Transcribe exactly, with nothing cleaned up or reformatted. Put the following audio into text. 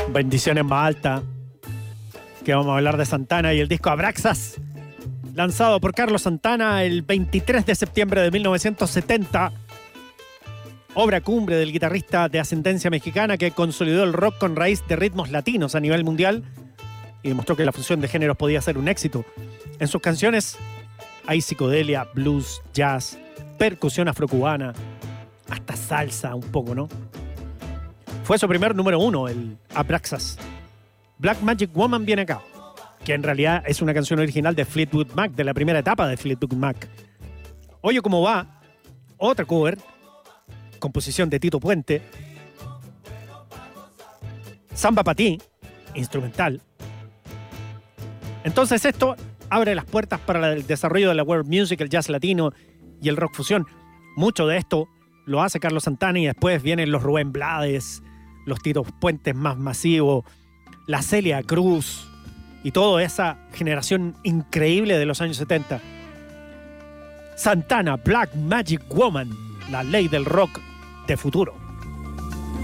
Bendiciones más alta. Que vamos a hablar de Santana y el disco Abraxas, lanzado por Carlos Santana el veintitrés de septiembre de mil novecientos setenta. Obra cumbre del guitarrista de ascendencia mexicana que consolidó el rock con raíz de ritmos latinos a nivel mundial y demostró que la fusión de géneros podía ser un éxito. En sus canciones hay psicodelia, blues, jazz, percusión afrocubana, hasta salsa un poco, ¿no? Fue su primer número uno, el Abraxas. Black Magic Woman viene acá, que en realidad es una canción original de Fleetwood Mac, de la primera etapa de Fleetwood Mac. Oye cómo va, otra cover, composición de Tito Puente. Samba pa' ti, instrumental. Entonces esto abre las puertas para el desarrollo de la world music, el jazz latino y el rock fusión. Mucho de esto lo hace Carlos Santana y después vienen los Rubén Blades, los Tito Puentes más masivos, la Celia Cruz y toda esa generación increíble de los años setenta. Santana, Black Magic Woman, la ley del rock de futuro.